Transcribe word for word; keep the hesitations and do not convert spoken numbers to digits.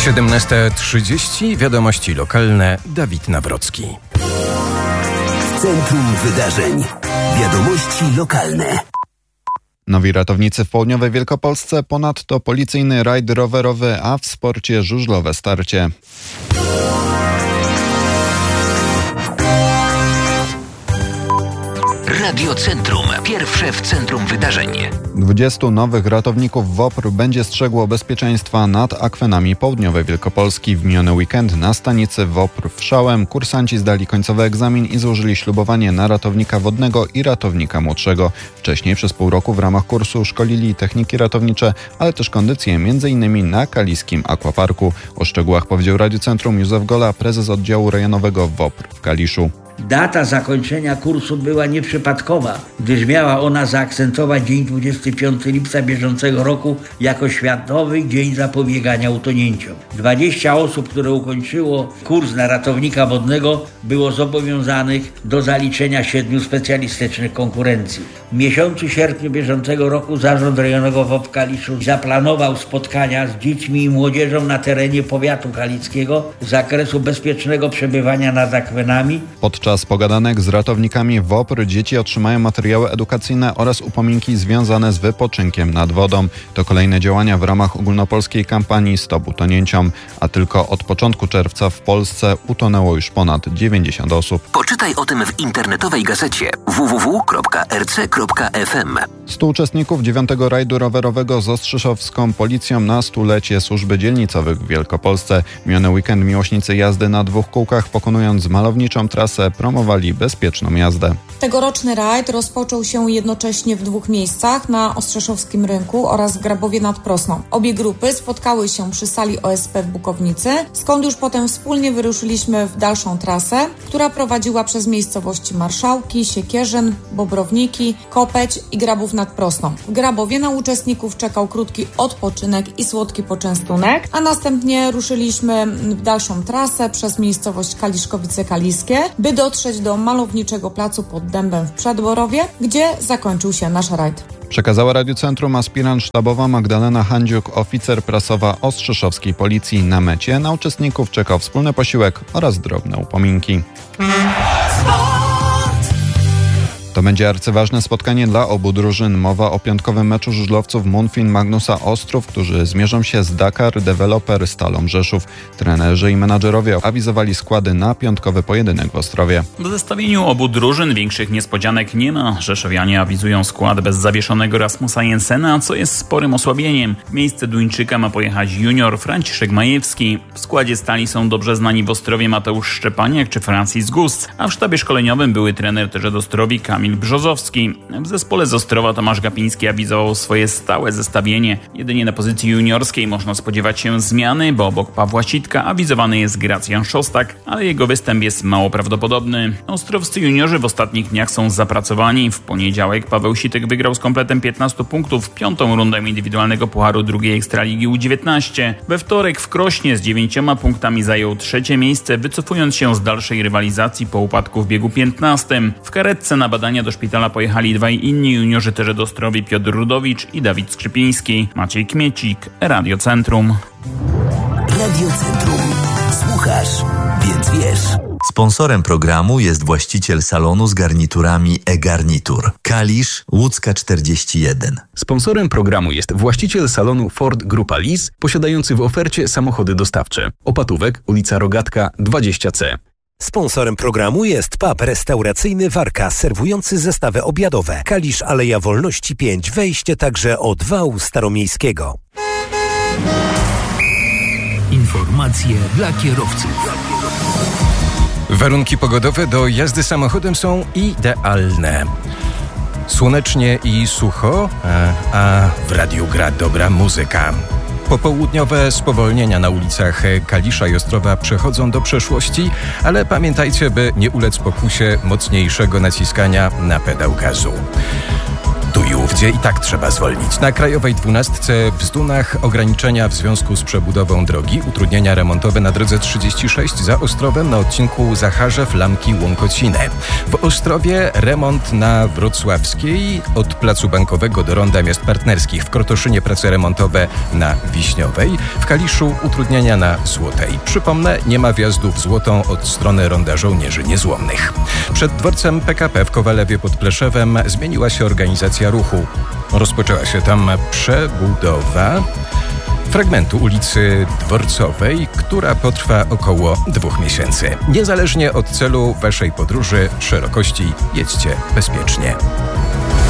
siedemnasta trzydzieści, wiadomości lokalne, Dawid Nawrocki. W centrum wydarzeń. Wiadomości lokalne. Nowi ratownicy w południowej Wielkopolsce, ponadto policyjny rajd rowerowy, a w sporcie żużlowe starcie. Radio Centrum. Pierwsze w centrum wydarzeń. dwudziestu nowych ratowników WOPR będzie strzegło bezpieczeństwa nad akwenami południowej Wielkopolski. W miniony weekend na stanicy WOPR w Szałem kursanci zdali końcowy egzamin i złożyli ślubowanie na ratownika wodnego i ratownika młodszego. Wcześniej przez pół roku w ramach kursu szkolili techniki ratownicze, ale też kondycję między innymi na kaliskim aquaparku. O szczegółach powiedział Radio Centrum Józef Gola, prezes oddziału rejonowego WOPR w Kaliszu. Data zakończenia kursu była nieprzypadkowa, gdyż miała ona zaakcentować dzień dwudziestego piątego lipca bieżącego roku jako Światowy Dzień Zapobiegania Utonięciom. dwadzieścia osób, które ukończyło kurs na ratownika wodnego, było zobowiązanych do zaliczenia siedmiu specjalistycznych konkurencji. W miesiącu sierpniu bieżącego roku Zarząd Rejonowy WOPR w Kaliszu zaplanował spotkania z dziećmi i młodzieżą na terenie powiatu kalickiego z zakresu bezpiecznego przebywania nad akwenami. Podczas pogadanek z ratownikami WOPR dzieci otrzymają materiały edukacyjne oraz upominki związane z wypoczynkiem nad wodą. To kolejne działania w ramach ogólnopolskiej kampanii Stop Utonięciom, a tylko od początku czerwca w Polsce utonęło już ponad dziewięćdziesiąt osób. Poczytaj o tym w internetowej gazecie w w w kropka r c kropka f m. Stu uczestników dziewiątego rajdu rowerowego z ostrzeszowską policją na stulecie służby dzielnicowych w Wielkopolsce. Miniony weekend miłośnicy jazdy na dwóch kółkach, pokonując malowniczą trasę, promowali bezpieczną jazdę. Tegoroczny rajd rozpoczął się jednocześnie w dwóch miejscach, na Ostrzeszowskim Rynku oraz w Grabowie nad Prosną. Obie grupy spotkały się przy sali O S P w Bukownicy, skąd już potem wspólnie wyruszyliśmy w dalszą trasę, która prowadziła przez miejscowości Marszałki, Siekierzyn, Bobrowniki, Kopeć i Grabów nad Prosną. W Grabowie na uczestników czekał krótki odpoczynek i słodki poczęstunek, a następnie ruszyliśmy w dalszą trasę przez miejscowość Kaliszkowice-Kaliskie, by dotrzeć do malowniczego placu pod Dębem w Przedborowie, gdzie zakończył się nasz rajd. Przekazała Radio Centrum aspirant sztabowa Magdalena Handziuk, oficer prasowa Ostrzeszowskiej Policji. Na mecie na uczestników czekał wspólny posiłek oraz drobne upominki. To będzie arcyważne spotkanie dla obu drużyn. Mowa o piątkowym meczu żużlowców Munfin Magnusa Ostrów, którzy zmierzą się z Dakar Developer Stalą Rzeszów. Trenerzy i menadżerowie awizowali składy na piątkowy pojedynek w Ostrowie. W zestawieniu obu drużyn większych niespodzianek nie ma. Rzeszowianie awizują skład bez zawieszonego Rasmusa Jensena, co jest sporym osłabieniem. W miejsce Duńczyka ma pojechać junior Franciszek Majewski. W składzie Stali są dobrze znani w Ostrowie Mateusz Szczepaniak czy Francis Gust, a w sztabie szkoleniowym były trener też Ostrowi Kamil Brzozowski. W zespole z Ostrowa Tomasz Gapiński awizował swoje stałe zestawienie. Jedynie na pozycji juniorskiej można spodziewać się zmiany, bo obok Pawła Sitka awizowany jest Gracjan Szostak, ale jego występ jest mało prawdopodobny. Ostrowscy juniorzy w ostatnich dniach są zapracowani. W poniedziałek Paweł Sitek wygrał z kompletem piętnastu punktów piątą rundę indywidualnego Pucharu drugiej Ekstraligi U dziewiętnaście. We wtorek w Krośnie z dziewięcioma punktami zajął trzecie miejsce, wycofując się z dalszej rywalizacji po upadku w biegu piętnastym. W karetce na badania do szpitala pojechali dwaj inni juniorzy też do Ostrowi, Piotr Rudowicz i Dawid Skrzypiński. Maciej Kmiecik, Radio Centrum. Radio Centrum. Słuchasz, więc wiesz. Sponsorem programu jest właściciel salonu z garniturami e-Garnitur. Kalisz, Łódzka czterdzieści jeden. Sponsorem programu jest właściciel salonu Ford Grupa Lis, posiadający w ofercie samochody dostawcze. Opatówek, ulica Rogatka dwadzieścia C. Sponsorem programu jest pub restauracyjny Warka, serwujący zestawy obiadowe. Kalisz, Aleja Wolności pięć, wejście także od wału staromiejskiego. Informacje dla kierowców. Warunki pogodowe do jazdy samochodem są idealne. Słonecznie i sucho, a, a w radiu gra dobra muzyka. Popołudniowe spowolnienia na ulicach Kalisza i Ostrowa przechodzą do przeszłości, ale pamiętajcie, by nie ulec pokusie mocniejszego naciskania na pedał gazu. Tu Dujówdzie i tak trzeba zwolnić. Na Krajowej dwunastce w Zdunach ograniczenia w związku z przebudową drogi, utrudnienia remontowe na drodze trzydzieści sześć za Ostrowem na odcinku Zacharzew, Lamki, Łąkociny. W Ostrowie remont na Wrocławskiej od Placu Bankowego do Ronda Miast Partnerskich. W Krotoszynie prace remontowe na Wiśniowej. W Kaliszu utrudnienia na Złotej. Przypomnę, nie ma wjazdu w Złotą od strony Ronda Żołnierzy Niezłomnych. Przed dworcem P K P w Kowalewie pod Pleszewem zmieniła się organizacja ruchu. Rozpoczęła się tam przebudowa fragmentu ulicy Dworcowej, która potrwa około dwóch miesięcy. Niezależnie od celu waszej podróży, szerokości, jedźcie bezpiecznie.